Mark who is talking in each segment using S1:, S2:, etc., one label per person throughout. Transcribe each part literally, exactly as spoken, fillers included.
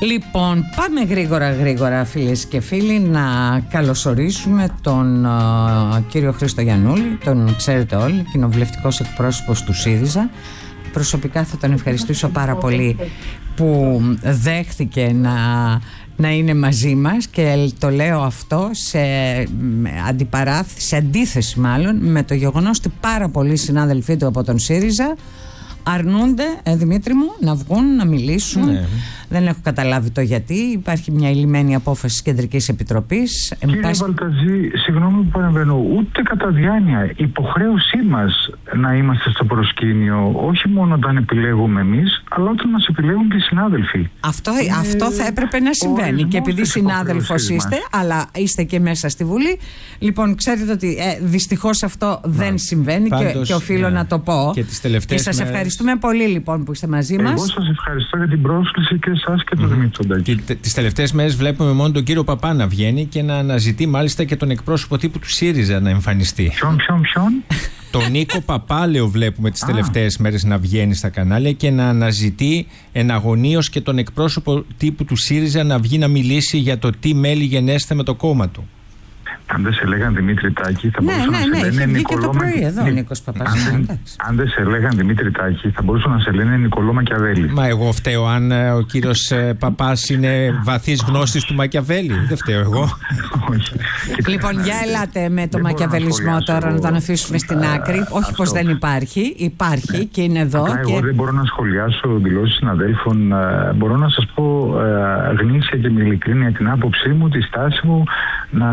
S1: Λοιπόν, πάμε γρήγορα γρήγορα φίλες και φίλοι να καλωσορίσουμε τον uh, κύριο Χρήστο Γιαννούλη. Τον ξέρετε όλοι, κοινοβουλευτικός εκπρόσωπος του ΣΥΡΙΖΑ. Προσωπικά θα τον ευχαριστήσω πάρα πολύ που δέχθηκε να, να είναι μαζί μας, και το λέω αυτό σε αντιπαράθεση, σε αντίθεση μάλλον με το γεγονός ότι πάρα πολλοί συνάδελφοί του από τον ΣΥΡΙΖΑ αρνούνται, ε, Δημήτρη μου, να βγουν, να μιλήσουν. Ναι. Δεν έχω καταλάβει το γιατί. Υπάρχει μια ηλυμένη απόφαση της Κεντρικής Επιτροπής.
S2: Κύριε πάση... Βαλταζή, συγγνώμη που παρεμβαίνω, ούτε κατά διάνοια. Υποχρέωσή μας να είμαστε στο προσκήνιο, όχι μόνο όταν επιλέγουμε εμείς, αλλά όταν μας επιλέγουν και οι συνάδελφοι.
S1: Αυτό, ε, αυτό θα έπρεπε να συμβαίνει. Και επειδή συνάδελφος είστε, αλλά είστε και μέσα στη Βουλή, λοιπόν, ξέρετε ότι ε, δυστυχώς αυτό να, δεν συμβαίνει. Πάντως, και, και οφείλω ναι, να το πω. Και, και σας μέρες... ευχαριστούμε πολύ λοιπόν που είστε μαζί μας.
S2: Εγώ σας ευχαριστώ για την πρόσκληση και εσάς και τον Δημήτρη Τσοντάκη.
S3: Τις τελευταίες μέρες βλέπουμε μόνο τον κύριο Παπά να βγαίνει και να αναζητεί μάλιστα και τον εκπρόσωπο τύπου του ΣΥΡΙΖΑ να εμφανιστεί.
S2: Ποιον, ποιον, ποιον?
S3: Τον Νίκο Παπάλαιο βλέπουμε τις τελευταίες μέρες να βγαίνει στα κανάλια και να αναζητεί εναγωνίως και τον εκπρόσωπο τύπου του ΣΥΡΙΖΑ να βγει να μιλήσει για το τι μέλη γενέστε με το κόμμα του.
S2: Αν δεν σε λέγαν Δημήτρη Τάκη, θα
S1: ναι,
S2: μπορούσαν
S1: ναι,
S2: να σε
S1: ναι,
S2: λένε
S1: Νικολό. Ναι, ναι, το πρωί εδώ ο Νίκος Παπάς.
S2: Αν, αν δεν σε λέγαν Δημήτρη Τάκη, θα μπορούσαν να σε λένε Νικολό Μακιαβέλη.
S3: Μα εγώ φταίω αν ε, ο κύριος ε, Παπάς είναι βαθύς γνώστης του Μακιαβέλη. Δεν φταίω εγώ.
S1: Λοιπόν, για ελάτε με το μακιαβελισμό τώρα, να τον αφήσουμε στην άκρη. Όχι πως δεν υπάρχει, υπάρχει και είναι εδώ.
S2: Εγώ δεν μπορώ να σχολιάσω δηλώσεις συναδέλφων. Μπορώ να σας πω γνήσια και με ειλικρίνεια την άποψή μου, τη στάση μου, να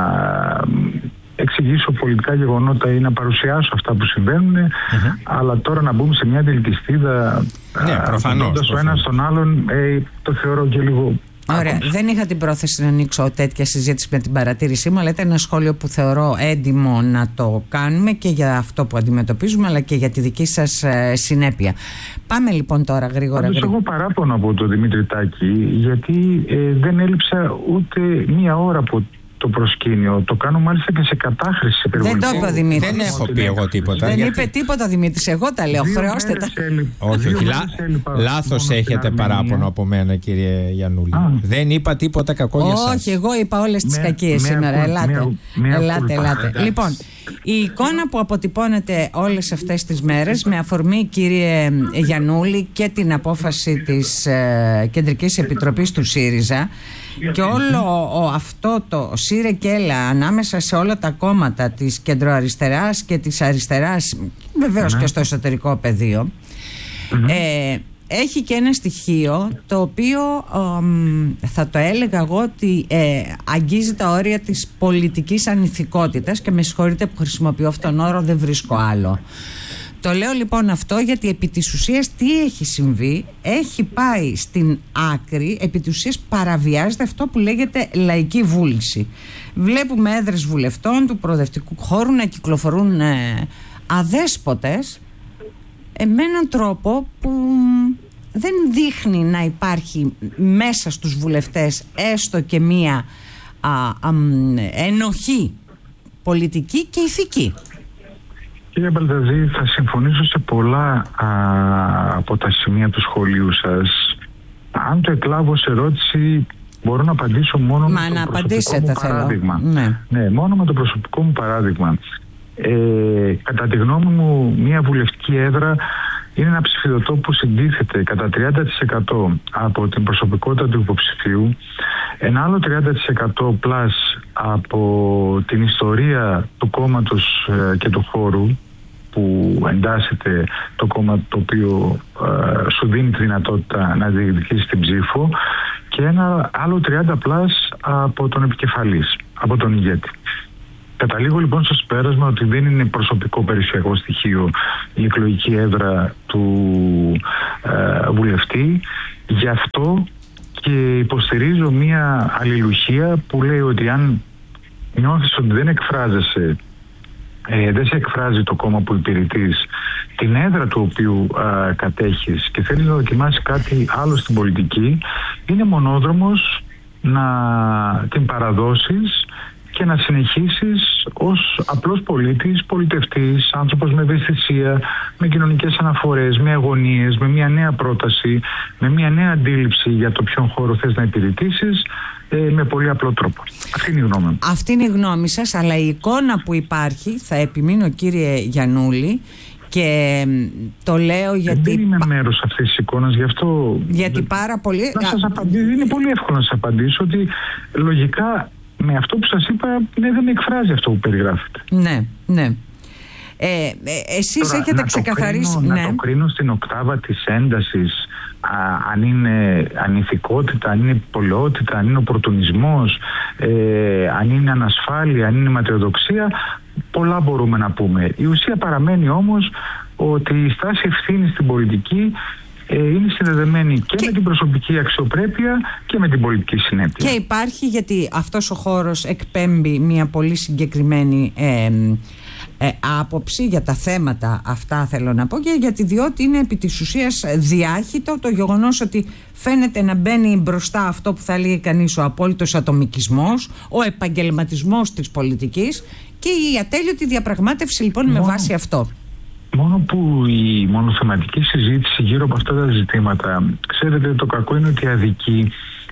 S2: εξηγήσω πολιτικά γεγονότα ή να παρουσιάσω αυτά που συμβαίνουν, mm-hmm. αλλά τώρα να μπούμε σε μια διελκυστίδα,
S3: ναι, προφανώς,
S2: το ένα στον άλλον, ε, το θεωρώ και λίγο...
S1: Ωραία. Άκουσα. Δεν είχα την πρόθεση να ανοίξω τέτοια συζήτηση με την παρατήρησή μου, αλλά ήταν ένα σχόλιο που θεωρώ έντιμο να το κάνουμε και για αυτό που αντιμετωπίζουμε, αλλά και για τη δική σας ε, συνέπεια. Πάμε λοιπόν τώρα γρήγορα.
S2: Πάντως
S1: γρήγορα.
S2: έχω παράπονο από τον Δημήτρη Τάκη, γιατί ε, δεν έλειψα ούτε μία ώρα από το προσκήνιο. Το κάνω μάλιστα και σε κατάχρηση υπερβολική.
S1: Δεν το είπα, Δημήτρη.
S3: Δεν έχω πει εγώ τίποτα.
S1: Δεν
S3: γιατί...
S1: είπε τίποτα, Δημήτρη. Εγώ τα λέω. Χρεώστε τα.
S3: Όχι, όχι. Λά... Λάθος έχετε παράπονο από μένα, κύριε Γιαννούλη. Α. Δεν είπα τίποτα κακό για σας.
S1: Όχι, εγώ είπα όλες τις κακίες σήμερα. Ελάτε. Ελάτε, ελάτε. Λοιπόν, η εικόνα που αποτυπώνεται όλες αυτές τις μέρες, με αφορμή, κύριε Γιαννούλη, και την απόφαση της ε, Κεντρικής Επιτροπής του ΣΥΡΙΖΑ, και όλο ο, αυτό το σύρε και έλα ανάμεσα σε όλα τα κόμματα της κεντροαριστεράς και της αριστεράς, βεβαίως mm-hmm. και στο εσωτερικό πεδίο, mm-hmm. ε, έχει και ένα στοιχείο το οποίο ε, θα το έλεγα εγώ ότι ε, αγγίζει τα όρια της πολιτικής ανηθικότητας, και με συγχωρείτε που χρησιμοποιώ αυτόν τον όρο, δεν βρίσκω άλλο. Το λέω λοιπόν αυτό γιατί επί της ουσίας τι έχει συμβεί? Έχει πάει στην άκρη, επί της ουσίας παραβιάζεται αυτό που λέγεται λαϊκή βούληση. Βλέπουμε έδρες βουλευτών του προοδευτικού χώρου να κυκλοφορούν ε, αδέσποτες ε, με έναν τρόπο που δεν δείχνει να υπάρχει μέσα στους βουλευτές έστω και μία α, α, ενοχή πολιτική και ηθική.
S2: Κύριε Μπαλταζή, θα συμφωνήσω σε πολλά α, από τα σημεία του σχολείου σας. Αν το εκλάβω σε ερώτηση, μπορώ να απαντήσω μόνο
S1: Μα
S2: με
S1: να
S2: το προσωπικό μου παράδειγμα.
S1: Ναι.
S2: ναι, μόνο με το προσωπικό μου παράδειγμα. Ε, κατά τη γνώμη μου, μια βουλευτική έδρα είναι ένα ψηφιδωτό που συντίθεται κατά τριάντα τοις εκατό από την προσωπικότητα του υποψηφίου, ένα άλλο τριάντα τοις εκατό πλάς από την ιστορία του κόμματος ε, και του χώρου που εντάσσεται το κόμμα το οποίο ε, σου δίνει τη δυνατότητα να διεκδικήσει την ψήφο, και ένα άλλο τριάντα πλάς από τον επικεφαλής, από τον ηγέτη. Καταλήγω λοιπόν στο συμπέρασμα ότι δεν είναι προσωπικό περιουσιακό στοιχείο η εκλογική έδρα του ε, βουλευτή. Γι' αυτό και υποστηρίζω μία αλληλουχία που λέει ότι αν νιώθεις ότι δεν εκφράζεσαι, ε, δεν σε εκφράζει το κόμμα που υπηρετείς, την έδρα του οποίου ε, κατέχεις, και θέλεις να δοκιμάσεις κάτι άλλο στην πολιτική, είναι μονόδρομος να την παραδώσεις και να συνεχίσεις ως απλός πολίτης, πολιτευτής, άνθρωπος με ευαισθησία, με κοινωνικές αναφορές, με αγωνίες, με μια νέα πρόταση, με μια νέα αντίληψη για το ποιον χώρο θες να υπηρετήσεις, ε, με πολύ απλό τρόπο. Αυτή είναι η γνώμη μου.
S1: Αυτή είναι η γνώμη σας, αλλά η εικόνα που υπάρχει, θα επιμείνω κύριε Γιαννούλη, και το λέω γιατί...
S2: Δεν είμαι μέρος αυτής της εικόνας, γι' αυτό...
S1: Γιατί πάρα πολύ...
S2: Να σας απαντήσω, είναι πολύ εύκολο να σας απαντήσω ότι λογικά με αυτό που σας είπα, ναι, δεν με εκφράζει αυτό που περιγράφετε.
S1: Ναι, ναι. Ε, ε, εσείς
S2: Τώρα,
S1: έχετε
S2: να
S1: ξεκαθαρίσει...
S2: Το κρίνω,
S1: ναι.
S2: Να το κρίνω στην οκτάβα της έντασης, α, αν είναι ανηθικότητα, αν είναι πολαιότητα, αν είναι οπορτουνισμός, ε, αν είναι ανασφάλεια, αν είναι ματαιοδοξία, πολλά μπορούμε να πούμε. Η ουσία παραμένει όμως ότι η στάση ευθύνη στην πολιτική ε, είναι συνδεδεμένη και, και με την προσωπική αξιοπρέπεια και με την πολιτική συνέπεια.
S1: Και υπάρχει, γιατί αυτός ο χώρος εκπέμπει μια πολύ συγκεκριμένη ε, ε, άποψη για τα θέματα αυτά, θέλω να πω, και γιατί διότι είναι επί της ουσίας διάχυτο το γεγονός ότι φαίνεται να μπαίνει μπροστά αυτό που θα λέγει κανείς ο απόλυτος ατομικισμός, ο επαγγελματισμός της πολιτικής και η ατέλειωτη διαπραγμάτευση λοιπόν μόνο, με βάση αυτό.
S2: Μόνο που η μονοθεματική συζήτηση γύρω από αυτά τα ζητήματα, ξέρετε, το κακό είναι ότι αδικεί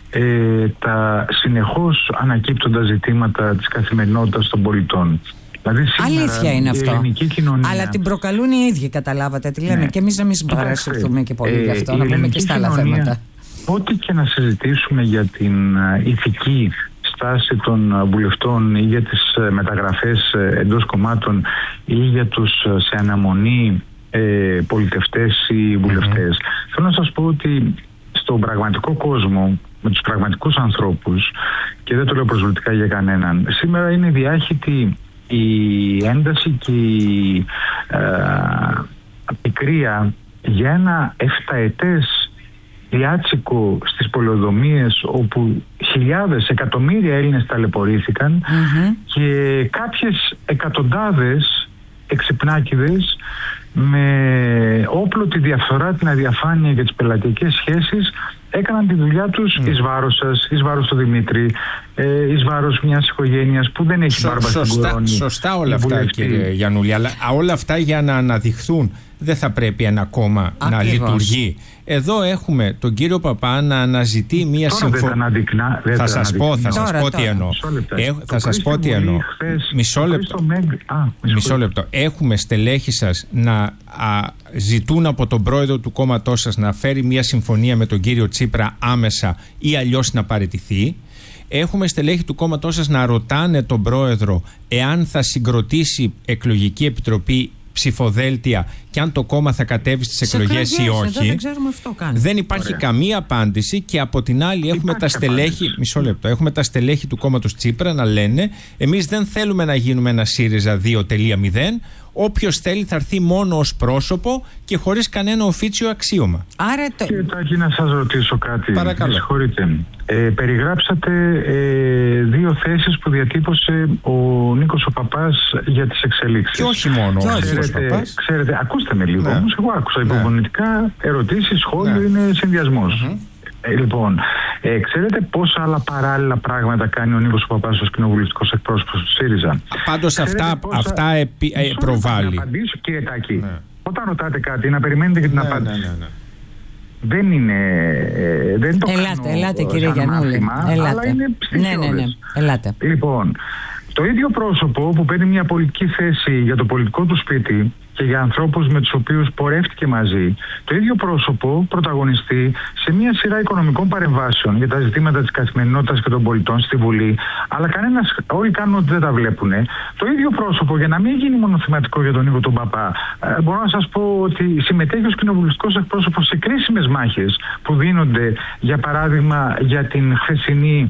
S2: ε, τα συνεχώς ανακύπτοντα ζητήματα της καθημερινότητας των πολιτών. Δηλαδή σήμερα,
S1: αλήθεια είναι αυτό.
S2: Κοινωνία...
S1: Αλλά την προκαλούν οι ίδιοι, καταλάβατε τι λέμε. Ναι. Και εμείς να μην συμπαρασυρθούμε και πολύ ε, γι' αυτό, να πούμε και στα άλλα θέματα.
S2: Ό,τι και να συζητήσουμε για την ηθική στάση των βουλευτών ή για τις μεταγραφές εντός κομμάτων ή για τους σε αναμονή ε, πολιτευτές ή βουλευτές, mm-hmm. θέλω να σας πω ότι στον πραγματικό κόσμο, με τους πραγματικούς ανθρώπους, και δεν το λέω προσβλητικά για κανέναν, σήμερα είναι διάχυτη η ένταση και η ε, πικρία για ένα εφταετές διάτσικο στις πολεοδομίες όπου χιλιάδες, εκατομμύρια Έλληνες ταλαιπωρήθηκαν mm-hmm. και κάποιες εκατοντάδες εξυπνάκηδες με όπλο τη διαφθορά, την αδιαφάνεια και τις πελατειακές σχέσεις έκαναν τη δουλειά τους mm. εις βάρος σας, εις βάρος του Δημήτρη, ε, εις βάρος μιας οικογένειας που δεν έχει μπάρμπα στην κορώνη.
S3: Σωστά όλα αυτά βουλευτή. Κύριε Γιαννούλη, αλλά όλα αυτά για να αναδειχθούν δεν θα πρέπει ένα κόμμα να λειτουργεί. Εδώ έχουμε τον κύριο Παπά να αναζητεί μία συμφωνία. Θα σας πω, θα σας πω τι εννοώ. Θα σας πω τι εννοώ. Μισό λεπτό. Μισό λεπτό. Έχουμε στελέχη σας να α, ζητούν από τον πρόεδρο του κόμματός σας να φέρει μία συμφωνία με τον κύριο Τσίπρα άμεσα ή αλλιώς να παραιτηθεί. Έχουμε στελέχη του κόμματός σας να ρωτάνε τον πρόεδρο εάν θα συγκροτήσει εκλογική επιτροπή ψηφοδέλτια και αν το κόμμα θα κατέβει στις εκλογές ή όχι.
S1: Δεν ξέρουμε αυτό καν.
S3: Δεν υπάρχει Ωραία. καμία απάντηση και από την άλλη έχουμε τα στελέχη, μισό λεπτό, έχουμε τα στελέχη του κόμματος Τσίπρα να λένε εμείς δεν θέλουμε να γίνουμε ένα ΣΥΡΙΖΑ δύο κόμμα μηδέν. Όποιος θέλει θα έρθει μόνο ως πρόσωπο και χωρίς κανένα οφίτσιο αξίωμα.
S1: Άρα το...
S2: Κύριε Τάκη, να σας ρωτήσω κάτι.
S3: Παρακαλώ.
S2: Με συγχωρείτε. Ε, περιγράψατε ε, δύο θέσεις που διατύπωσε ο Νίκος ο Παπάς για τις εξελίξεις.
S3: Και όχι μόνο
S2: και
S3: ο
S2: Νίκος Παπάς. Ξέρετε, ακούστε με λίγο, ναι. όμως εγώ άκουσα ναι. υπομονητικά ερωτήσεις, σχόλιο, ναι. είναι συνδυασμός. Mm-hmm. Ε, λοιπόν, ε, ξέρετε πόσα άλλα παράλληλα πράγματα κάνει ο Νίκος Παπάς ως κοινοβουλευτικός εκπρόσωπος του ΣΥΡΙΖΑ?
S3: Πάντως αυτά, πόσα... αυτά επί, ε, προβάλλει.
S2: Να απαντήσω, κύριε Τάκη. Ναι. Όταν ρωτάτε κάτι, να περιμένετε και την
S3: ναι,
S2: απάντηση.
S3: Ναι, ναι, ναι.
S2: Δεν είναι. Ε, δεν το
S1: ελάτε,
S2: κάνω
S1: ελάτε κύριε Γιαννούλη.
S2: Αλλά είναι
S1: ναι, ναι, ναι. Ελάτε.
S2: Λοιπόν, το ίδιο πρόσωπο που παίρνει μια πολιτική θέση για το πολιτικό του σπίτι και για ανθρώπους με τους οποίους πορεύτηκε μαζί, το ίδιο πρόσωπο πρωταγωνιστεί σε μια σειρά οικονομικών παρεμβάσεων για τα ζητήματα της καθημερινότητας και των πολιτών στη Βουλή, αλλά κανένας, όλοι κάνουν ότι δεν τα βλέπουν. Το ίδιο πρόσωπο, για να μην γίνει μονοθεματικό για τον Νίκο τον Παπά, ε, μπορώ να σας πω ότι συμμετέχει ως κοινοβουλευτικός εκπρόσωπος σε κρίσιμες μάχες που δίνονται, για παράδειγμα, για την χθεσινή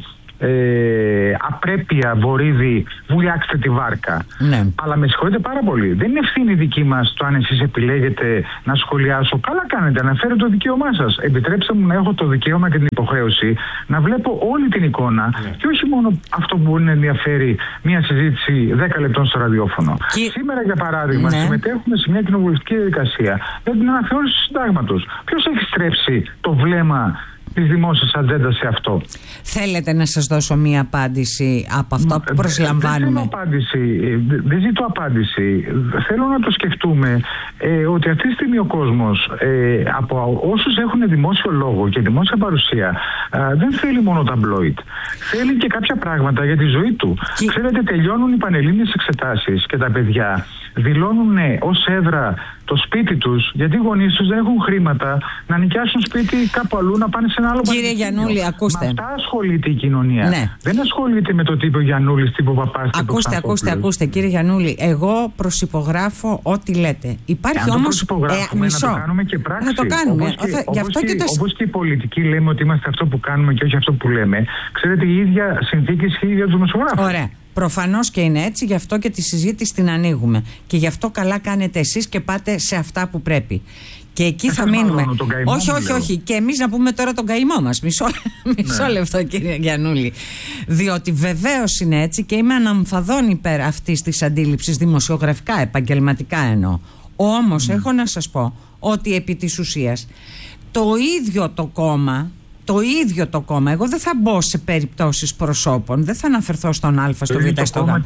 S2: Ε, απρέπεια βορίδι, βουλιάξτε τη βάρκα.
S1: Ναι.
S2: Αλλά με συγχωρείτε πάρα πολύ. Δεν είναι ευθύνη δική μας το αν εσείς επιλέγετε να σχολιάσω. Καλά κάνετε, αναφέρετε το δικαίωμά σας. Επιτρέψτε μου να έχω το δικαίωμα και την υποχρέωση να βλέπω όλη την εικόνα ναι. και όχι μόνο αυτό που μπορεί να ενδιαφέρει μια συζήτηση δέκα λεπτών στο ραδιόφωνο. Και... Σήμερα, για παράδειγμα, ναι. συμμετέχουμε σε μια κοινοβουλευτική διαδικασία για την αναθεώρηση του συντάγματος. Ποιος έχει στρέψει το βλέμμα της δημόσιας ατζέντας σε αυτό.
S1: Θέλετε να σας δώσω μία απάντηση από αυτό που προσλαμβάνουμε?
S2: Δεν θέλω απάντηση, δεν ζητώ απάντηση. Θέλω να το σκεφτούμε ε, ότι αυτή τη στιγμή ο κόσμος ε, από όσους έχουν δημόσιο λόγο και δημόσια παρουσία ε, δεν θέλει μόνο ταμπλόιτ. Θέλει και κάποια πράγματα για τη ζωή του. Και... Ξέρετε, τελειώνουν οι πανελλήνιες εξετάσεις και τα παιδιά δηλώνουν ως έδρα το σπίτι τους, γιατί οι γονείς τους δεν έχουν χρήματα να νοικιάσουν σπίτι κάπου αλλού, να πάνε σε ένα άλλο
S1: πανεπιστήμιο. Κύριε Γιαννούλη, ακούστε.
S2: Με αυτά ασχολείται η κοινωνία. Ναι. Δεν ασχολείται με το τύπο Γιαννούλης, τύπο Παπάς.
S1: Ακούστε, ακούστε, ακούστε, κύριε Γιαννούλη. Εγώ προσυπογράφω ό,τι λέτε. Υπάρχει όμως.
S2: Ε, μισό. Να το κάνουμε και πράξη.
S1: Να το κάνουμε.
S2: Όπως και, όπως και, και, το... όπως και οι πολιτικοί λέμε ότι είμαστε αυτό που κάνουμε και όχι αυτό που λέμε. Ξέρετε, η ίδια συνθήκη ισχύει για τους δημοσιογράφους.
S1: Ωραία. Προφανώς και είναι έτσι, γι' αυτό και τη συζήτηση την ανοίγουμε. Και γι' αυτό καλά κάνετε εσείς και πάτε σε αυτά που πρέπει. Και εκεί θα μείνουμε. Όχι, όχι, όχι. Και εμείς να πούμε τώρα τον καημό μας. Μισό, μισό ναι. λεπτό, κύριε Γιαννούλη. Διότι βεβαίως είναι έτσι και είμαι αναμφαδόν υπέρ αυτής της αντίληψης, δημοσιογραφικά, επαγγελματικά εννοώ. Όμως, ναι. έχω να σας πω ότι επί της ουσίας το ίδιο το κόμμα. Το ίδιο το κόμμα. Εγώ δεν θα μπω σε περιπτώσεις προσώπων. Δεν θα αναφερθώ στον Α, στο Β, στο Γ.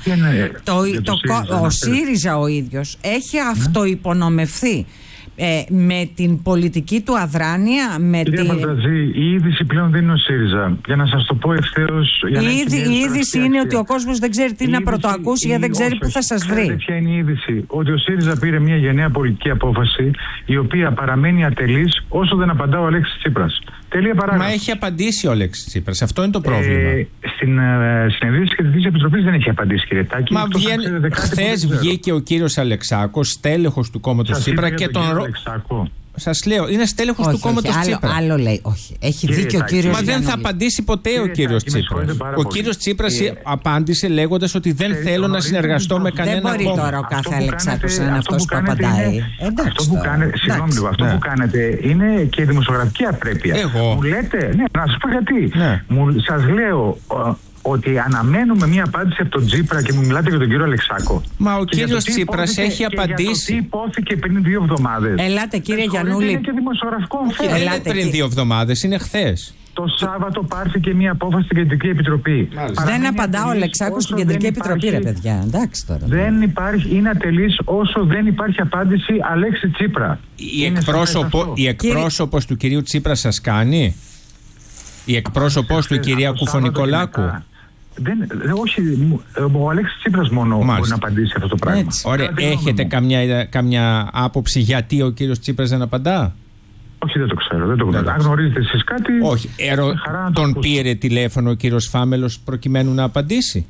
S1: Το, το, το, ο ΣΥΡΙΖΑ ο ίδιος έχει ναι. αυτοϋπονομευθεί ε, με την πολιτική του αδράνεια. Με
S2: Κυρία
S1: την...
S2: Μπαλταζή, η είδηση πλέον δεν είναι ο ΣΥΡΙΖΑ. Για να σας το πω ευθέως.
S1: Η, είδη, η είδηση είναι ότι ο κόσμος δεν ξέρει τι να πρωτοακούσει ή δεν ξέρει πού θα σας βρει.
S2: Ξέρετε ποια είναι η είδηση? Ότι ο ΣΥΡΙΖΑ πήρε μια γενναία πολιτική απόφαση, η οποία παραμένει ατελής όσο δεν απαντά ο Αλέξης Τσίπρας. Τελεία παράγραφος.
S3: Μα έχει απαντήσει ο Αλέξης Τσίπρας. Αυτό είναι το πρόβλημα. Ε,
S2: στην ε, συνεδρίαση και της Επιτροπής δεν έχει απαντήσει, κύριε Τάκη.
S3: Μα χθες βγήκε ο κύριος Αλεξάκος, στέλεχος του κόμματος Τσίπρα και τον ρωτήσε. Σας λέω, είναι στέλεχος του κόμματος Τσίπρα.
S1: Άλλο λέει, όχι. Έχει
S3: Κύριε
S1: δίκιο ο κύριος.
S3: Μα δεν θα απαντήσει ποτέ Κύριε ο κύριος Τσίπρας. Ο κύριος Τσίπρας Κύριε... απάντησε λέγοντας ότι δεν Κύριε θέλω να συνεργαστώ με κανένα κόμμα.
S1: Δεν μπορεί τώρα ο κάθε Αλεξάκος να είναι αυτός που απαντάει.
S2: Αυτό που κάνετε, συγγνώμη λίγο, αυτό που κάνετε είναι και δημοσιογραφική απρέπεια. Μου λέτε, ναι, να σας πω γιατί. Σας λέω ότι αναμένουμε μια απάντηση από τον Τσίπρα και μου μιλάτε για τον κύριο Αλεξάκο.
S3: Μα ο κύριος Τσίπρας έχει απαντήσει.
S2: Και για το τι υπόθηκε πριν δύο εβδομάδες.
S1: Ελάτε, κύριε Γιαννούλη.
S2: Είναι και δημοσιογραφικό
S3: θέμα. Ελάτε πριν δύο εβδομάδες, είναι χθες.
S2: Το Σάββατο πάρθηκε μια απόφαση στην Κεντρική Επιτροπή.
S1: Δεν απαντά ο Αλεξάκος στην Κεντρική Επιτροπή, υπάρχει, ρε παιδιά. Εντάξει τώρα.
S2: Δεν υπάρχει, είναι ατελής όσο δεν υπάρχει απάντηση Αλέξη Τσίπρα.
S3: Η, εκπρόσωπο, η εκπρόσωπος του κυρίου Τσίπρα σας κάνει. Η εκπρόσωπος του, η κυρία Κουφονικολάκου.
S2: Δεν, όχι, ο Αλέξης Τσίπρας μόνο Μάλιστα. μπορεί να απαντήσει αυτό το πράγμα.
S1: Έτσι.
S3: Ωραία, έχετε καμιά, καμιά άποψη γιατί ο κύριος Τσίπρας δεν απαντά?
S2: Όχι, δεν το ξέρω, δεν το ξέρω. Αν γνωρίζετε εσείς κάτι...
S3: Όχι, ερω... τον το πήρε τηλέφωνο ο κύριος Φάμελος προκειμένου να απαντήσει?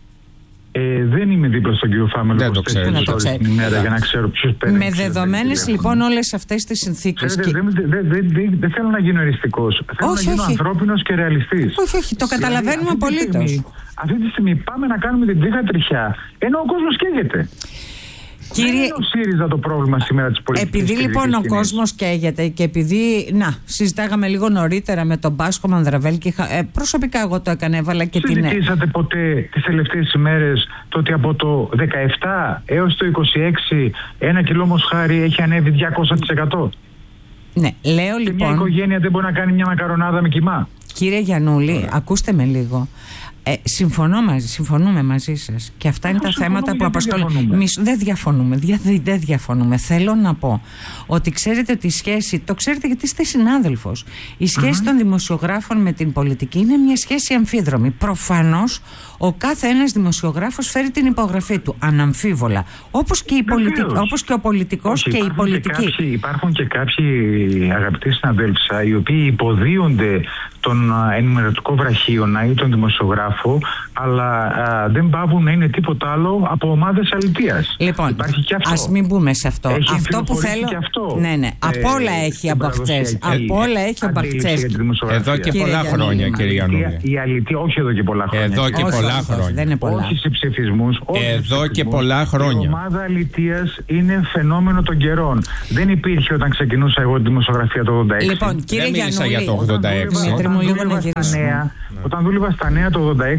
S2: Ε, δεν είμαι δίπλα στον κύριο Φάμελο.
S3: Δεν το ξέρω.
S1: Να το ξέρω.
S2: Ημέρα, για να ξέρω ποιος παίρνει.
S1: Με δεδομένες λοιπόν όλες αυτές τις συνθήκες.
S2: Και... Δεν δε, δε, δε, δε θέλω να γίνω εριστικός. Θέλω όχι, να γίνω όχι. ανθρώπινος και ρεαλιστής.
S1: Όχι, όχι, το καταλαβαίνουμε απολύτως.
S2: Αυτή τη στιγμή πάμε να κάνουμε την τρίχα τριχιά, ενώ ο κόσμος καίγεται. Κύριε... Δεν είναι ο ΣΥΡΙΖΑ το πρόβλημα σήμερα της πολιτικής.
S1: Επειδή λοιπόν ο κόσμος καίγεται και επειδή, να, συζητάγαμε λίγο νωρίτερα με τον Πάσχο Μανδραβέλ και είχα, ε, προσωπικά εγώ το έκανα, έβαλα και την...
S2: Συζητήσατε ποτέ τις τελευταίες ημέρες το ότι από το δεκαεπτά έως το είκοσι έξι ένα κιλό μοσχάρι έχει ανέβει διακόσια τοις εκατό?
S1: Ναι, λέω
S2: και
S1: λοιπόν...
S2: μια οικογένεια δεν μπορεί να κάνει μια μακαρονάδα με κιμά.
S1: Κύριε Γιαννούλη, Ωραία. ακούστε με λίγο. Ε, συμφωνώ μαζί, συμφωνούμε μαζί σας και αυτά είναι τα θέματα που απασχολούν. Δεν διαφωνούμε, δια, δεν διαφωνούμε. Θέλω να πω ότι ξέρετε τη σχέση, το ξέρετε γιατί είστε συνάδελφος. Η σχέση uh-huh. των δημοσιογράφων με την πολιτική είναι μια σχέση αμφίδρομη. Προφανώς ο κάθε ένας δημοσιογράφος φέρει την υπογραφή του, αναμφίβολα. Όπως και, η πολιτικ... όπως και ο πολιτικός και η πολιτική.
S2: Και κάποιοι, υπάρχουν και κάποιοι αγαπητοί συναδέλφοι οι οποίοι υποδίονται τον ενημερωτικό βραχίωνα ή τον δημοσιογράφο, αλλά α, δεν πάβουν να είναι τίποτα άλλο από ομάδες αλητείας.
S1: Λοιπόν, ας μην μπούμε σε αυτό.
S2: Έχει
S1: αυτό που θέλω.
S2: Αυτό.
S1: Ναι, ναι. Ε, από όλα έχει αμπαχτσές. Από όλα έχει αμπαχτσές.
S3: Εδώ και πολλά χρόνια, κύριε Γιαννούλη.
S2: Η αλητία, όχι εδώ και πολλά χρόνια.
S3: Εδώ και πολλά χρόνια.
S2: Όχι σε ψηφισμούς.
S3: Εδώ και πολλά χρόνια.
S2: Η ομάδα αλητίας είναι φαινόμενο των καιρών. Δεν υπήρχε όταν ξεκινούσα εγώ τη δημοσιογραφία το ογδόντα έξι.
S1: Λοιπόν, κύριε
S3: δεν μίλησα για το ογδόντα έξι.
S2: Όταν δούλευα στα νέα το ογδόντα έξι, κύριε Τάκη,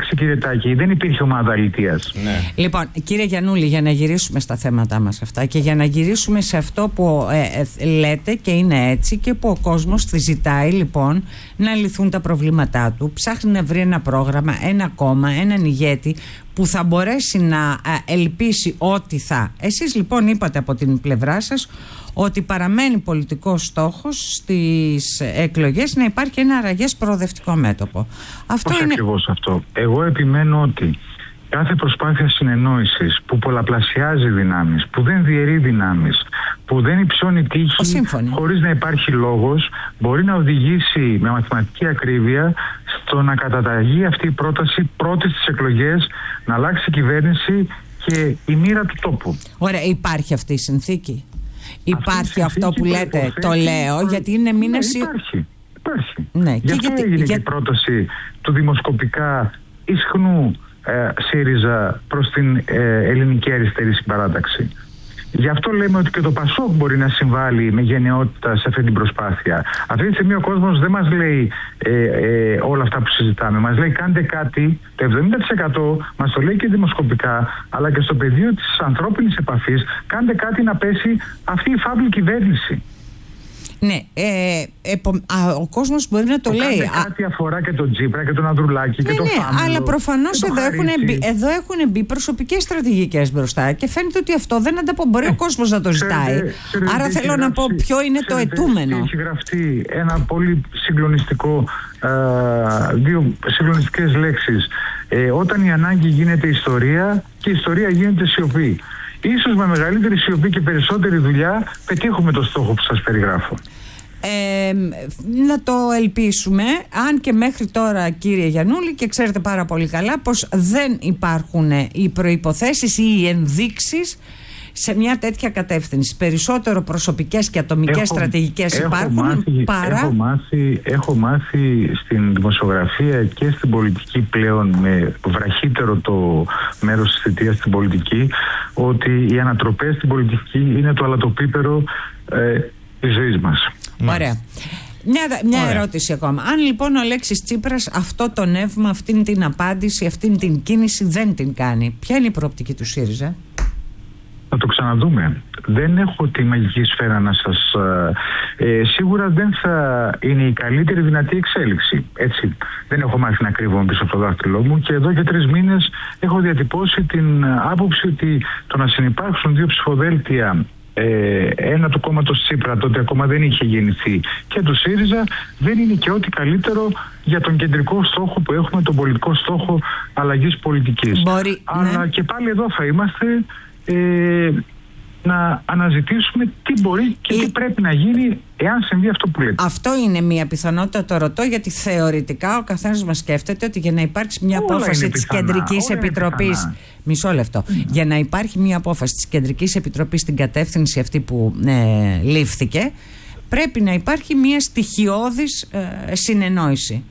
S2: Μητσοτάκη δεν υπήρχε ομάδα αλητείας.
S1: Ναι. Λοιπόν, κύριε Γιαννούλη, για να γυρίσουμε στα θέματα μας αυτά και για να γυρίσουμε σε αυτό που ε, ε, λέτε και είναι έτσι και που ο κόσμος τη ζητάει λοιπόν να λυθούν τα προβλήματά του, ψάχνει να βρει ένα πρόγραμμα, ένα κόμμα, έναν ηγέτη που θα μπορέσει να ελπίσει ότι θα. Εσείς λοιπόν είπατε από την πλευρά σας ότι παραμένει πολιτικός στόχος στις εκλογές να υπάρχει ένα αραγές προοδευτικό μέτωπο. Αυτό
S2: Πώς
S1: είναι...
S2: ακριβώς αυτό. Εγώ επιμένω ότι κάθε προσπάθεια συνεννόησης που πολλαπλασιάζει δυνάμεις, που δεν διαιρεί δυνάμεις, που δεν υψώνει τύχη χωρίς να υπάρχει λόγος, μπορεί να οδηγήσει με μαθηματική ακρίβεια στο να καταταγεί αυτή η πρόταση πρώτη στις εκλογές, να αλλάξει η κυβέρνηση και η μοίρα του τόπου.
S1: Ωραία, υπάρχει αυτή η συνθήκη. Υπάρχει αυτό που λέτε, το λέω, γιατί είναι μήνες...
S2: Ναι, υπάρχει, υπάρχει.
S1: Ναι,
S2: Γι' αυτό
S1: γιατί,
S2: έγινε
S1: για...
S2: και η πρόταση του δημοσκοπικά ισχνού ε, ΣΥΡΙΖΑ προς την ε, ελληνική αριστερή συμπαράταξη. Γι' αυτό λέμε ότι και το ΠΑΣΟΚ μπορεί να συμβάλλει με γενναιότητα σε αυτή την προσπάθεια. Αυτή τη στιγμή ο κόσμος δεν μας λέει ε, ε, όλα αυτά που συζητάμε. Μας λέει κάντε κάτι, το εβδομήντα τοις εκατό μας το λέει και δημοσκοπικά, αλλά και στο πεδίο της ανθρώπινης επαφής, κάντε κάτι να πέσει αυτή η φαύλη κυβέρνηση.
S1: Ναι, ε, επο, α, ο κόσμος μπορεί να το, το λέει.
S2: Κάτι αφορά και τον Τσίπρα και τον Ανδρουλάκη, ναι, και τον
S1: ναι,
S2: Φάμιλο.
S1: Αλλά προφανώς εδώ έχουν, μπει, εδώ έχουν μπει προσωπικές στρατηγικές μπροστά και φαίνεται ότι αυτό δεν ανταπο... μπορεί ε, ο κόσμος να το ζητάει. Ξέρετε, ξέρετε, Άρα θέλω γράψει, να πω ποιο είναι ξέρετε, το αιτούμενο.
S2: Έχει γραφτεί ένα πολύ συγκλονιστικό, α, δύο συγκλονιστικές λέξεις. Ε, όταν η ανάγκη γίνεται ιστορία και η ιστορία γίνεται σιωπή. Ίσως με μεγαλύτερη σιωπή και περισσότερη δουλειά πετύχουμε το στόχο που σας περιγράφω.
S1: Ε, να το ελπίσουμε, αν και μέχρι τώρα, κύριε Γιαννούλη, και ξέρετε πάρα πολύ καλά πως δεν υπάρχουν οι προϋποθέσεις ή οι ενδείξεις σε μια τέτοια κατεύθυνση. Περισσότερο προσωπικές και ατομικές έχω, στρατηγικές έχω υπάρχουν
S2: μάθει,
S1: παρά...
S2: Έχω μάθει, έχω μάθει στην δημοσιογραφία και στην πολιτική πλέον, με βραχύτερο το μέρος της θητείας στην πολιτική, ότι οι ανατροπές στην πολιτική είναι το αλατοπίπερο ε, της ζωής μας.
S1: Ωραία. Μια, μια ερώτηση ακόμα. Αν λοιπόν ο Αλέξης Τσίπρας αυτό το νεύμα, αυτήν την απάντηση, αυτήν την κίνηση δεν την κάνει, ποια είναι η προοπτική του ΣΥΡΙΖΑ?
S2: Να το ξαναδούμε. Δεν έχω τη μαγική σφαίρα να σας... Ε, σίγουρα δεν θα είναι η καλύτερη δυνατή εξέλιξη. Έτσι. Δεν έχω μάθει να κρύβομαι πίσω από το δάχτυλό μου και εδώ και τρεις μήνες έχω διατυπώσει την άποψη ότι το να συνυπάρξουν δύο ψηφοδέλτια, ε, ένα του κόμματος Τσίπρα, τότε ακόμα δεν είχε γεννηθεί, και του ΣΥΡΙΖΑ, δεν είναι και ό,τι καλύτερο για τον κεντρικό στόχο που έχουμε, τον πολιτικό στόχο αλλαγής πολιτικής.
S1: Μπορεί,
S2: Αλλά ναι. Και πάλι εδώ θα είμαστε... Ε, να αναζητήσουμε τι μπορεί και τι πρέπει να γίνει εάν συμβεί αυτό που λέτε.
S1: Αυτό είναι μια πιθανότητα, το ρωτώ, γιατί θεωρητικά ο καθένας μας σκέφτεται ότι για να υπάρξει μια όλα απόφαση της Κεντρικής Επιτροπής. Μισό λεπτό. Mm. Για να υπάρχει μια απόφαση της Κεντρικής Επιτροπής στην κατεύθυνση αυτή που ε, λήφθηκε, πρέπει να υπάρχει μια στοιχειώδης ε, συνεννόηση.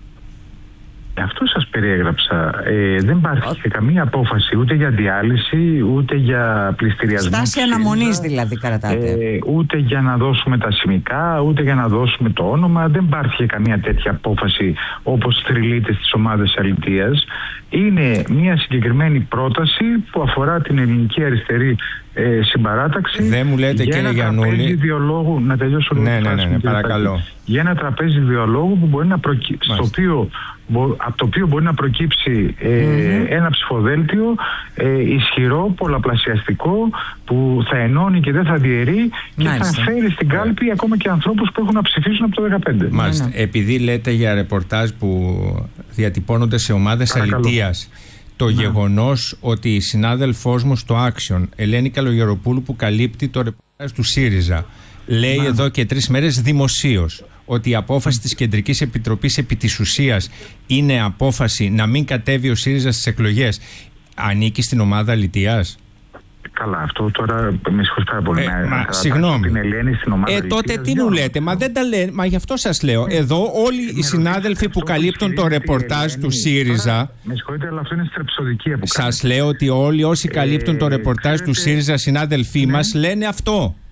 S2: Αυτό σας περιέγραψα. Ε, δεν υπάρχει και καμία απόφαση ούτε για διάλυση, ούτε για πληστηριασμό.
S1: Στάση αναμονής δηλαδή κρατάτε.
S2: Ε, ούτε για να δώσουμε τα σημικά, ούτε για να δώσουμε το όνομα. Δεν υπάρχει καμία τέτοια απόφαση όπως θρυλείται στις ομάδες αλητείας. Είναι μια συγκεκριμένη πρόταση που αφορά την ελληνική αριστερή ε, συμπαράταξη.
S3: Δεν μου λέτε, κύριε Γιαννούλη.
S2: Διαλόγου, να τελειώσω λίγο.
S3: Ναι, ναι, ναι, ναι, παρακαλώ.
S2: Για ένα τραπέζι διαλόγου που μπορεί να προκύψει, στο οποίο, από το οποίο μπορεί να προκύψει ε, mm-hmm. ένα ψηφοδέλτιο ε, ισχυρό, πολλαπλασιαστικό, που θα ενώνει και δεν θα διαιρεί και Μάλιστα. θα φέρει στην κάλπη yeah. ακόμα και ανθρώπους που έχουν να ψηφίσουν από το δεκαπέντε.
S3: Μάλιστα. Yeah. Επειδή λέτε για ρεπορτάζ που διατυπώνονται σε ομάδες αλητείας, το yeah. γεγονός ότι η συνάδελφός μου στο Action, Ελένη Καλογεροπούλου, που καλύπτει το ρεπορτάζ του ΣΥΡΙΖΑ, λέει yeah. εδώ και τρεις μέρες δημοσίως ότι η απόφαση της Κεντρικής Επιτροπής επί της ουσίας είναι απόφαση να μην κατέβει ο ΣΥΡΙΖΑ στις εκλογές, ανήκει στην ομάδα αλητείας?
S2: Καλά, αυτό τώρα με συγχωρείς πάρα πολύ.
S3: Ε, μα, συγγνώμη.
S2: Την Ελένη στην ομάδα
S3: ε, τότε τι μου λέτε, μα δεν τα λέτε, μα γι' αυτό σας λέω. Ε, Εδώ όλοι ε, οι συνάδελφοι που καλύπτουν το ρεπορτάζ του ΣΥΡΙΖΑ.
S2: Τώρα, με συγχωρείτε, αλλά αυτό είναι στρεψοδική αποκάλυψη.
S3: Σας λέω ότι όλοι όσοι καλύπτουν ε, το ρεπορτάζ ξέρετε, του ΣΥΡΙΖΑ, συνάδελφοί ναι. μας, λένε αυτό.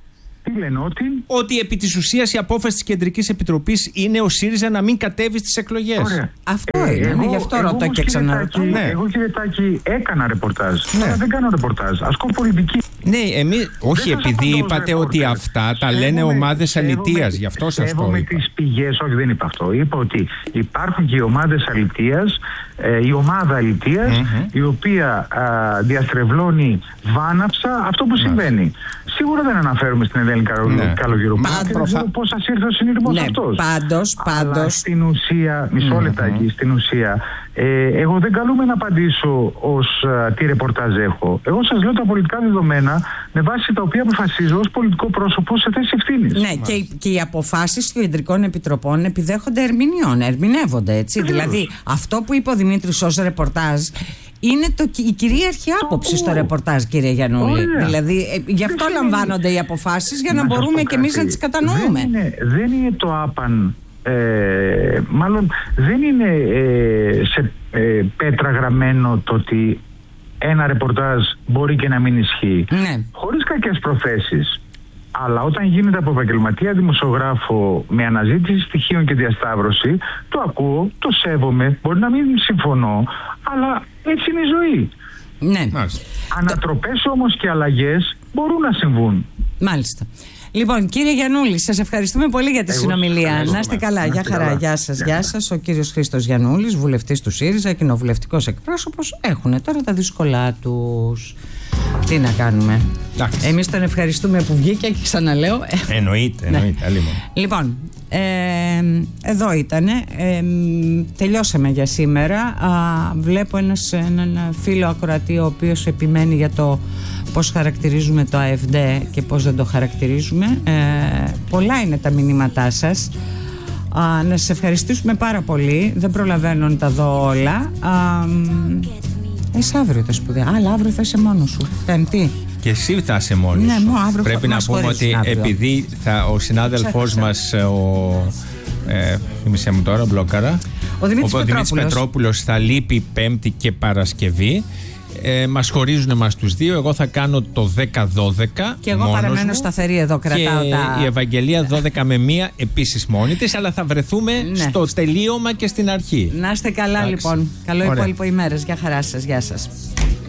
S2: Τι λένε, ότι...
S3: Ότι επί της ουσίας η απόφαση της Κεντρικής Επιτροπής είναι ο ΣΥΡΙΖΑ να μην κατέβει στις εκλογές.
S2: Ωραία.
S1: Αυτό ε, είναι, εγώ, γι' αυτό ρωτώ και ξαναρωτώ.
S2: Ναι. Εγώ, κύριε Τάκη, έκανα ρεπορτάζ. Ναι. Αλλά δεν κάνω ρεπορτάζ. Ασκώ πολιτική.
S3: Ναι, εμείς, όχι, επειδή είπατε ότι αυτά τα λένε ομάδες αλητείας, γι' αυτό σας το είπα.
S2: Με τις πηγές, όχι, δεν είπα αυτό. Είπα ότι υπάρχουν και οι ομάδες αλητείας, ε, η ομάδα αλητείας, mm-hmm. η οποία α, διαστρεβλώνει βάναυσα αυτό που συμβαίνει. Σίγουρα δεν αναφέρουμε στην Ελένη Καλογεροπούλου και δεν ξέρω πώς σας ήρθε ο συνειρμός
S1: ναι,
S2: αυτός.
S1: Πάντως, πάντως. Αλλά
S2: στην ουσία, μισό λεπτάκι, mm-hmm. στην ουσία, ε, εγώ δεν καλούμαι να απαντήσω ως α, τι ρεπορτάζ έχω. Εγώ σας λέω τα πολιτικά δεδομένα με βάση τα οποία αποφασίζω ως πολιτικό πρόσωπο σε θέση ευθύνης.
S1: Ναι, και, και οι αποφάσεις των κεντρικών επιτροπών επιδέχονται ερμηνεών, ερμηνεύονται έτσι. Βεβαίως. Δηλαδή, αυτό που είπε ο Δημήτρης ως ρεπορτάζ είναι το, η κυρίαρχη άποψη oh. στο ρεπορτάζ, κύριε Γιαννούλη. Oh, yeah. Δηλαδή, ε, γι' αυτό δεν λαμβάνονται είναι... οι αποφάσεις για να, να μπορούμε και εμείς να τις κατανοούμε.
S2: Δεν είναι, δεν είναι το άπαν. Ε, μάλλον δεν είναι ε, σε ε, πέτρα γραμμένο το ότι ένα ρεπορτάζ μπορεί και να μην ισχύει.
S1: Ναι.
S2: Χωρίς κακές προθέσεις. Αλλά όταν γίνεται από επαγγελματία δημοσιογράφο με αναζήτηση στοιχείων και διασταύρωση, το ακούω, το σέβομαι, μπορεί να μην συμφωνώ, αλλά έτσι είναι η ζωή.
S1: Ναι.
S2: Ανατροπές όμως και αλλαγές μπορούν να συμβούν.
S1: Μάλιστα. Λοιπόν, κύριε Γιαννούλη, σας ευχαριστούμε πολύ για τη Εγώ συνομιλία. Να είστε καλά. Γεια χαρά. Γεια σας. Γεια σας. Ο κύριος Χρήστος Γιαννούλης, βουλευτής του ΣΥΡΙΖΑ, κοινοβουλευτικός εκπρόσωπος, έχουν τώρα τα δύσκολά τους. Τι να κάνουμε. Εμείς τον ευχαριστούμε που βγήκε και ξαναλέω.
S3: Εννοείται, εννοείται. Ναι.
S1: Λοιπόν, ε, εδώ ήτανε. Ε, τελειώσαμε για σήμερα. Α, βλέπω ένας, έναν φίλο ακροατή ο οποίος επιμένει για το πώς χαρακτηρίζουμε το ΑΕΦΔ και πώς δεν το χαρακτηρίζουμε. Ε, πολλά είναι τα μηνύματά σας. Α, να σας ευχαριστήσουμε πάρα πολύ. Δεν προλαβαίνω να τα δω όλα. Α, Είσαι αύριο τα σπουδαία. Αλλά αύριο θα είσαι μόνος σου. Πέμπτη.
S3: Και εσύ θα είσαι μόνος
S1: ναι,
S3: σου.
S1: Αύριο
S3: Πρέπει να πούμε ότι αύριο. επειδή θα, ο συνάδελφός μας, ο. Ε, θυμίσαι μου τώρα, μπλόκαρα.
S1: Ο Δημήτρης Πετρόπουλος.
S3: Πετρόπουλος θα λείπει Πέμπτη και Παρασκευή. Ε, μας χωρίζουν εμάς τους δύο. Εγώ θα κάνω το δέκα δώδεκα.
S1: Και εγώ παραμένω σταθερή εδώ, κρατάω
S3: και
S1: τα.
S3: Η Ευαγγελία δώδεκα με μία επίσης μόνη της. Αλλά θα βρεθούμε ναι. στο τελείωμα και στην αρχή.
S1: Να είστε καλά. Εντάξει. Λοιπόν. Καλό Ωραία. υπόλοιπο ημέρας. Γεια χαρά σας. Γεια σας.